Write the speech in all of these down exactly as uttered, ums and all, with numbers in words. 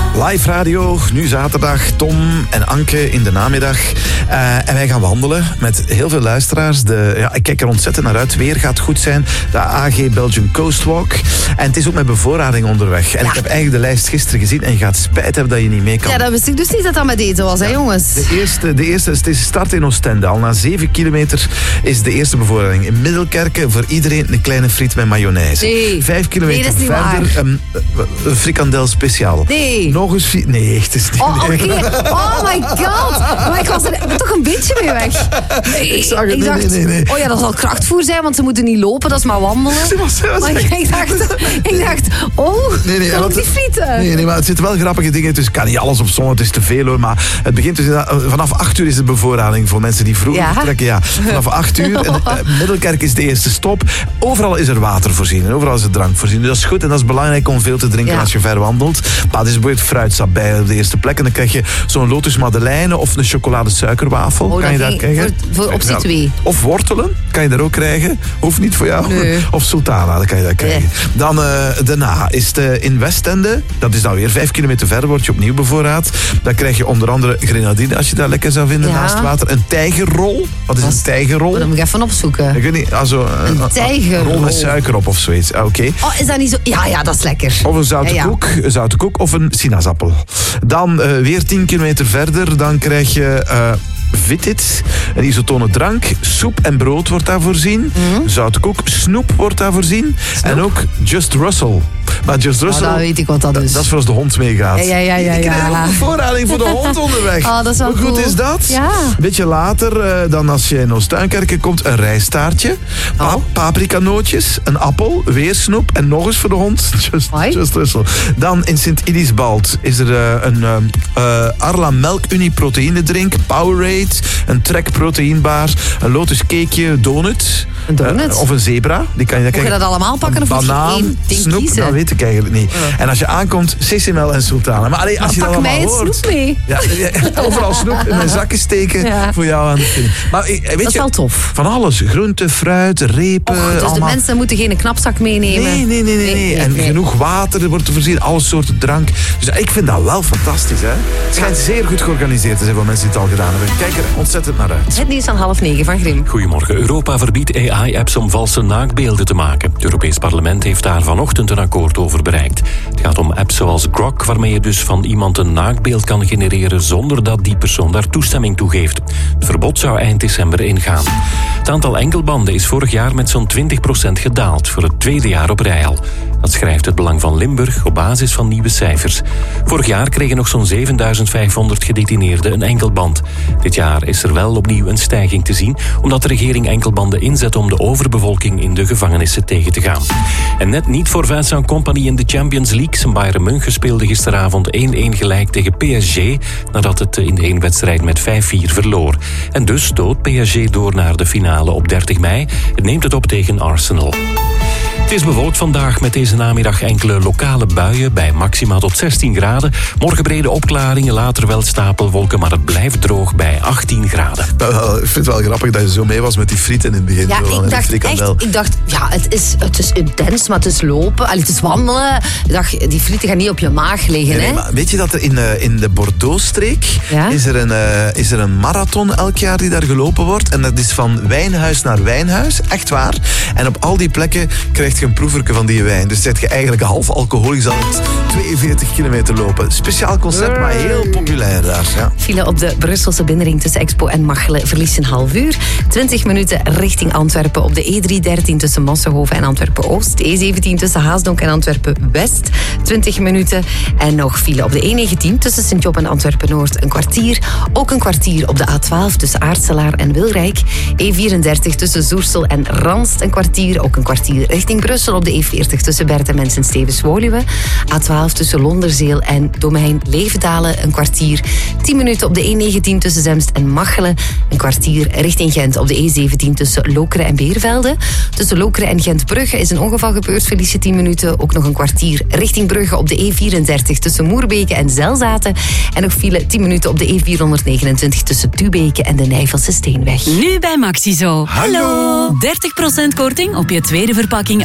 Live radio, nu zaterdag, Tom en Anke in de namiddag. Uh, en wij gaan wandelen met heel veel luisteraars. De, ja, ik kijk er ontzettend naar uit. Weer gaat goed zijn. De A G Belgian Coast Walk. En het is ook met bevoorrading onderweg. En ja. ik heb eigenlijk de lijst gisteren gezien en je gaat spijt hebben dat je niet mee kan. Ja, dat wist ik dus niet dat dat met eten was, hè jongens. De eerste, de eerste het is start in Oostende. Al na zeven kilometer is de eerste bevoorrading. In Middelkerken voor iedereen een kleine friet met mayonaise. Nee. Vijf kilometer nee, verder een, een frikandel speciaal. Nee. Nog eens friet. Nee, echt is niet. Oh, oké. Okay. Oh my god. Maar ik was er toch een beetje mee weg. Ik zag het. Ik nee, dacht, nee, nee, nee. oh ja, dat zal krachtvoer zijn, want ze moeten niet lopen, dat is maar wandelen. Was, was maar ik dacht, ik dacht, oh, nee, nee, ook die frieten. Nee, nee, maar het zitten wel grappige dingen tussen. Ik kan niet alles op zondag, het is te veel hoor. Maar het begint dus vanaf acht uur is de bevoorrading voor mensen die vroeg ja. vertrekken. Ja, vanaf acht uur. En, uh, Middelkerk is de eerste stop. Overal is er water voorzien en overal is er drank voorzien. Dus dat is goed en dat is belangrijk om veel te drinken ja. als je ver wandelt. Maar het is bijvoorbeeld fruitsap bij op de eerste plek. En dan krijg je zo'n Lotus Madeleine of een chocolade-suikerwafel. Oh, kan je daar krijgen? Voor, voor optie twee. Of wortelen, kan je daar ook krijgen. Hoeft niet voor jou. Nee. Of sultana, dat kan je daar krijgen. Nee. Dan uh, daarna is het uh, in Westende. Dat is dan weer vijf kilometer verder, word je opnieuw bevoorraad. Dan krijg je onder andere grenadine, als je dat lekker zou vinden, ja. naast water. Een tijgerrol. Wat is Wat? een tijgerrol? Dat moet ik even opzoeken. Ik weet niet, also, een uh, tijgerrol. Rol met suiker op of zoiets. Ah, Oké. Okay. Oh, is dat niet zo? Ja, ja, dat is lekker. Of een zoute, ja, ja. Koek, een zoute koek of een sinaasappel. Dan uh, weer tien kilometer verder, dan krijg je... Uh, Vitit, een isotone drank, soep en brood wordt daar voorzien. Mm-hmm. Zoute koek, snoep wordt daar voorzien. Snoep. En ook Just Russell. Maar Just Russell, oh, dat weet ik wat dat is. Dat is voor als de hond meegaat. Ja, ja, ja. ja, ik krijg ja. ook een voorrading voor de hond onderweg. Oh, dat is wel Hoe goed cool. is dat? Ja. Een beetje later, uh, dan als je in Oostuinkerken komt, een rijstaartje. Pa- oh. Paprikanootjes, een appel, weer snoep en nog eens voor de hond. Just, Just Russell. Dan in Sint-Idisbald is er uh, een uh, uh, Arla Melk Unie proteïne drink, Powerade, een Trek proteïnbaar, een Lotus cakeje, donut. Een donut? Uh, of een zebra. Die kan je, Moet je dat allemaal pakken? Of banaan, moet je één ding snoep, kiezen? dat weet ik eigenlijk niet. Ja. En als je aankomt, sessimel en sultana. Maar allee, als maar je pak dat mij allemaal het hoort, snoep mee. Ja, overal snoep in mijn zakken steken ja. voor jou aan het vinden. Maar weet dat je, is wel tof. Van alles. Groente, fruit, repen. Och, dus allemaal. de mensen moeten geen knapzak meenemen? Nee, nee, nee. nee, nee. nee en nee. genoeg water, er wordt er voorzien, alle soorten drank. Dus ik vind dat wel fantastisch. Hè? Het schijnt ja. zeer goed georganiseerd te zijn voor mensen die het al gedaan hebben. Kijk er ontzettend naar uit. Het nieuws aan half negen van Grim. Goedemorgen. Europa verbiedt A I-apps om valse naakbeelden te maken. Het Europees Parlement heeft daar vanochtend een akkoord over bereikt. Het gaat om apps zoals Grok, waarmee je dus van iemand een naakbeeld kan genereren zonder dat die persoon daar toestemming toe geeft. Het verbod zou eind december ingaan. Het aantal enkelbanden is vorig jaar met zo'n twintig procent gedaald, voor het tweede jaar op rij al. Dat schrijft het Belang van Limburg op basis van nieuwe cijfers. Vorig jaar kregen nog zo'n zevenduizend vijfhonderd gedetineerden een enkelband. Dit jaar is er wel opnieuw een stijging te zien, omdat de regering enkelbanden inzet om de overbevolking in de gevangenissen tegen te gaan. En net niet voor Vincent Kompany in de Champions League. Zijn Bayern München speelde gisteravond één-één gelijk tegen P S G, nadat het in de eenwedstrijd met vijf vier verloor. En dus stoot P S G door naar de finale op dertig mei. Het neemt het op tegen Arsenal. Het is bewolkt vandaag met deze namiddag enkele lokale buien bij maxima tot zestien graden. Morgen brede opklaringen, later wel stapelwolken, maar het blijft droog bij achttien graden. Nou, ik vind het wel grappig dat je zo mee was met die frieten in het begin. Ja, zo, ik dacht echt, ik dacht, ja, het is, het is intens, maar het is lopen, allee, het is wandelen. Ik dacht, die frieten gaan niet op je maag liggen. Nee, nee, hè? maar weet je dat er in, uh, in de Bordeaux-streek ja? is, er een, uh, is er een marathon elk jaar die daar gelopen wordt. En dat is van wijnhuis naar wijnhuis, echt waar. En op al die plekken krijg je een proeverke van die wijn. Dus zet je eigenlijk half alcoholisch aan het tweeënveertig kilometer lopen. Speciaal concept, maar heel populair daar. Ja. File op de Brusselse binnenring tussen Expo en Machelen verliest een half uur. twintig minuten richting Antwerpen op de E driehonderddertien tussen Massenhoven en Antwerpen-Oost. E zeventien tussen Haasdonk en Antwerpen-West. twintig minuten. En nog file op de E negentien tussen Sint-Job en Antwerpen-Noord. Een kwartier. Ook een kwartier op de A twaalf tussen Aartselaar en Wilrijk. E vierendertig tussen Zoersel en Ranst. Een kwartier. Ook een kwartier richting Brussel op de E veertig tussen Bertemens en Stevens-Woluwe. A twaalf tussen Londerzeel en Domein Levendalen. Een kwartier. tien minuten op de E negentien tussen Zemst en Machelen. Een kwartier richting Gent op de E zeventien tussen Lokeren en Beervelde. Tussen Lokeren en Gent-Brugge is een ongeval gebeurd. Verlies je tien minuten. Ook nog een kwartier richting Brugge op de E vierendertig tussen Moerbeke en Zelzaten. En nog file tien minuten op de E vierhonderdnegenentwintig tussen Tubeke en de Nijvelse Steenweg. Nu bij Maxizo. Hallo! dertig procent korting op je tweede verpakking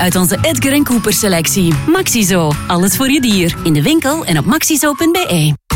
uit onze Edgar en Cooper selectie. Maxizo, alles voor je dier. In de winkel en op maxizo punt be.